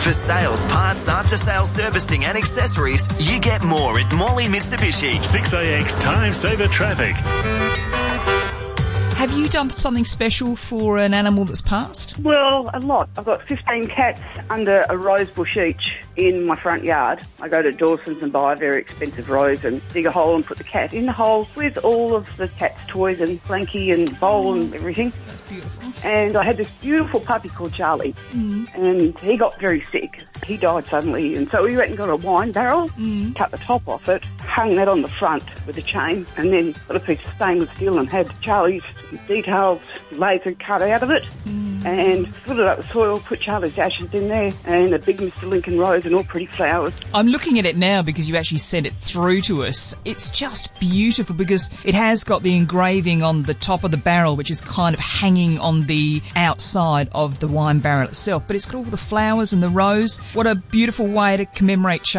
For sales, parts, after-sales servicing and accessories, you get more at Morley Mitsubishi. 6AX Time Saver Traffic. Have you done something special for an animal that's passed? Well, a lot. I've got 15 cats under a rose bush each in my front yard. I go to Dawson's and buy a very expensive rose and dig a hole and put the cat in the hole with all of the cat's toys and blankie and bowl and everything. That's beautiful. And I had this beautiful puppy called Charlie, and he got very sick. He died suddenly, and so we went and got a wine barrel, cut the top off it, hung that on the front with a chain, and then got a piece of stainless steel and had Charlie's details laser cut out of it, and filled it up with soil, put Charlie's ashes in there, and a big Mr. Lincoln rose and all pretty flowers. I'm looking at it now because you actually sent it through to us. It's just beautiful because it has got the engraving on the top of the barrel, which is kind of hanging on the outside of the wine barrel itself, but it's got all the flowers and the rose. What a beautiful way to commemorate Charlie.